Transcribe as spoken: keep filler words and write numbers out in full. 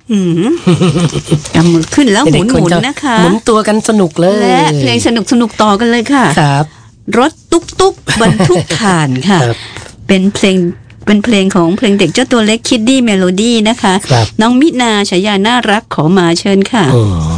อืมกำมือขึ้นแล้วหมุนหมุนนะคะหมุนตัวกันสนุกเลยและเพลงสนุกสนุกต่อกันเลยค่ะครับรถตุ๊กตุ๊กบรรทุกถ่านค่ะเป็นเพลงเป็นเพลงของเพลงเด็กเจ้าตัวเล็กคิดดี้เมโลดี้นะคะน้องมินาฉายาน่ารักขอมาเชิญค่ะ